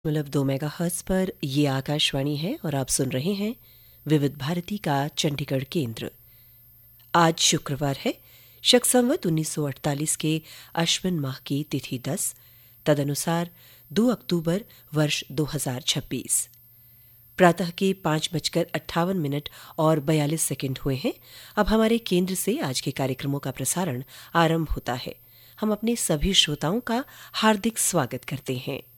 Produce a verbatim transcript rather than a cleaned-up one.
मतलब दो मेगाहर्ट्ज पर ये आकाशवाणी है और आप सुन रहे हैं विविध भारती का चंडीगढ़ केंद्र। आज शुक्रवार है, शक संवत उन्नीस सौ अड़तालीस के अश्विन माह की तिथि दस, तदनुसार दो अक्टूबर वर्ष दो हजार छब्बीस। प्रातः के पाँच बजकर अट्ठावन मिनट और बयालीस सेकंड हुए हैं। अब हमारे केंद्र से आज के कार्यक्रमों का प्रसारण आरंभ होता है। हम अपने सभी श्रोताओं का हार्दिक स्वागत करते हैं।